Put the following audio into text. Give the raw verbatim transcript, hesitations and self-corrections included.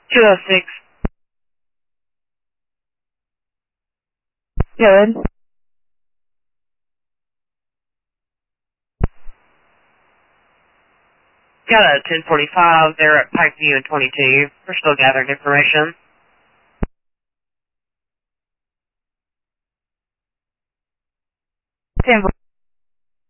two oh six. Good. Got a ten forty-five there at Pikeview and twenty-two. We're still gathering information. ten